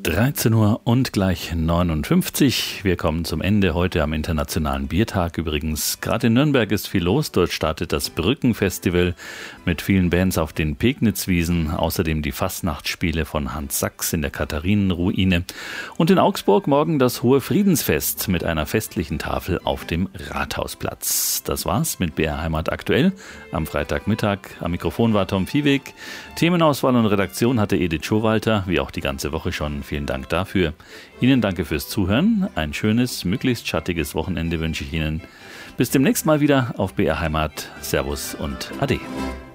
13 Uhr und gleich 59. Wir kommen zum Ende heute am Internationalen Biertag. Übrigens, gerade in Nürnberg ist viel los. Dort startet das Brückenfestival mit vielen Bands auf den Pegnitzwiesen. Außerdem die Fastnachtsspiele von Hans Sachs in der Katharinenruine. Und in Augsburg morgen das Hohe Friedensfest mit einer festlichen Tafel auf dem Rathausplatz. Das war's mit BR Heimat aktuell am Freitagmittag. Am Mikrofon war Tom Viehweg. Themenauswahl und Redaktion hatte Edith Schowalter, wie auch die ganze Woche schon. Vielen Dank dafür. Ihnen danke fürs Zuhören. Ein schönes, möglichst schattiges Wochenende wünsche ich Ihnen. Bis demnächst mal wieder auf BR Heimat. Servus und Ade.